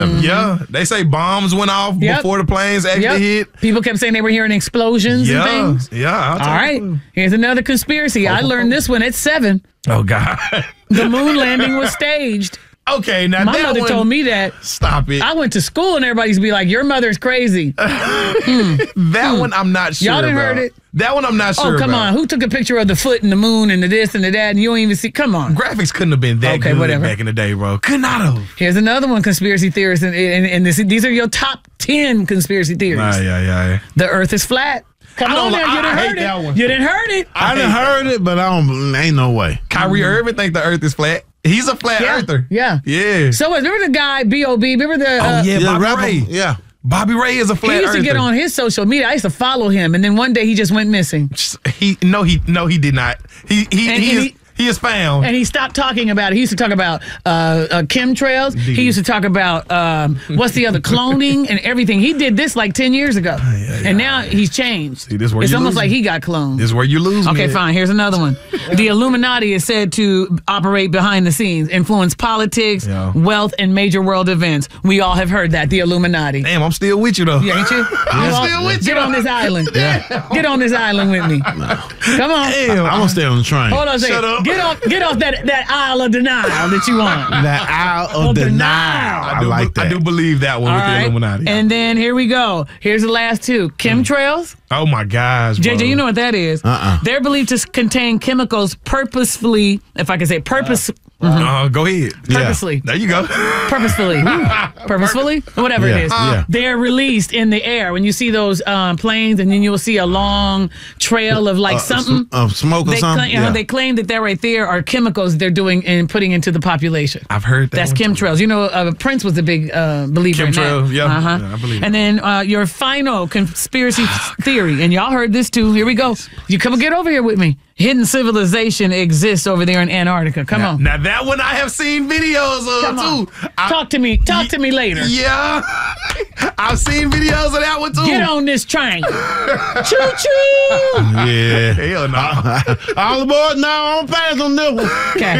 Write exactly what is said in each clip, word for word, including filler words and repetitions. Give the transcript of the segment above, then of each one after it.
Mm-hmm. Yeah, they say bombs went off yep. before the planes actually yep. hit. People kept saying they were hearing explosions yeah. and things. Yeah, I'll all right. You. Here's another conspiracy. Oh, I learned this one at seven. Oh God, the moon landing was staged. Okay, now my that mother one, told me that. Stop it. I went to school and everybody used to be like, "Your mother's crazy." mm. That mm. one I'm not sure. Y'all didn't about. heard it. That one I'm not sure. Oh come about. on, who took a picture of the foot and the moon and the this and the that and you don't even see? Come on, graphics couldn't have been that okay, good whatever. back in the day, bro. Could not have. Here's another one, conspiracy theorists, and, and, and this, these are your top ten conspiracy theories. Yeah, yeah, yeah. The Earth is flat. Come on, now, like, you didn't I heard it. That one. You didn't heard it. I, I didn't heard it, but I don't. Ain't no way. Kyrie mm-hmm. Irving think the Earth is flat. He's a flat yeah, earther. Yeah. Yeah. So remember the guy, B O B? Remember the... Uh, oh, yeah, yeah Bobby rapper. Ray. Yeah. Bobby Ray is a flat earther. He used earther. to get on his social media. I used to follow him, and then one day he just went missing. He No, he no, he did not. He he, and, he, and is, he he is found. And he stopped talking about it. He used to talk about uh, uh, chemtrails. Indeed. He used to talk about, um, what's the other, cloning and everything. He did this like ten years ago. Yeah, yeah. And now he's changed. See, this where it's you almost lose like me. he got cloned. This is where you lose Okay, me. fine. Here's another one. The Illuminati is said to operate behind the scenes, influence politics, yeah. wealth, and major world events. We all have heard that, the Illuminati. Damn, I'm still with you, though. Yeah, ain't you? I'm you still all, with you. Get on this island. Yeah. Get on this island with me. No. Come on. Damn, I'm going to stay on the train. Hold on a second. Shut up. Get off, get off that, that Isle of denial that you want. That Isle of, of denial. denial. I, I do, like that. I do believe that one all with right. the Illuminati. And then here we go. Here's the last two. Chemtrails. Oh, my gosh, bro. J J, you know what that is. Uh-uh. They're believed to contain chemicals purposefully, if I can say purpose. Uh, Mm-hmm. Uh, go ahead. Purposely. Yeah. There you go. Purposefully. Purposefully? Whatever yeah. it is. Yeah. They're released in the air. When you see those um, planes and then you'll see a long trail of like uh, something. Of smoke or they something? Claim, yeah. uh, they claim that that right there are chemicals they're doing and putting into the population. I've heard that. That's chemtrails. Too. You know, uh, Prince was a big uh, believer Chemtrail, in that. yeah. Uh-huh. yeah. I believe And it. then uh, your final conspiracy theory, and y'all heard this too. Here we go. You come get over here with me. Hidden civilization exists over there in Antarctica. Come now, on. Now that one I have seen videos of Come on. too. I, Talk to me. Talk y- to me later. Yeah. I've seen videos of that one too. Get on this train. Choo choo. Yeah. Hell no. Nah. All aboard now. I'm pass on this one.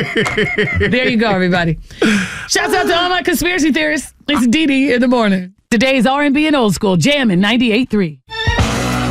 Okay. There you go, everybody. Shouts out to all my conspiracy theorists. It's Dee Dee in the morning. Today's R and B and old school jamming ninety-eight point three.